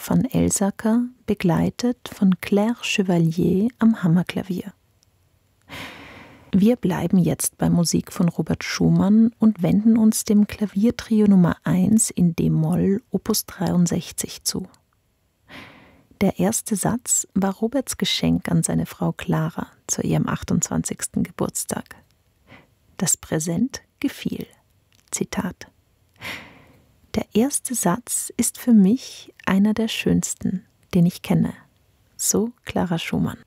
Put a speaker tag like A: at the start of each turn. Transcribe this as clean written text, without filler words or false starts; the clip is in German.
A: van Elsacker, begleitet von Claire Chevalier am Hammerklavier. Wir bleiben jetzt bei Musik von Robert Schumann und wenden uns dem Klaviertrio Nummer 1 in d-Moll Opus 63 zu. Der erste Satz war Roberts Geschenk an seine Frau Clara zu ihrem 28. Geburtstag. Das Präsent gefiel. Zitat: Der erste Satz ist für mich einer der schönsten, den ich kenne. So Clara Schumann.